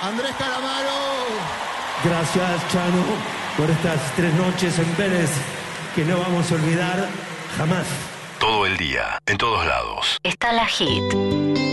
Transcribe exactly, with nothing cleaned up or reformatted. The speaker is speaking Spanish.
Andrés Calamaro. Gracias, Chano, por estas tres noches en Vélez que no vamos a olvidar jamás. Todo el día, en todos lados. Está la hit.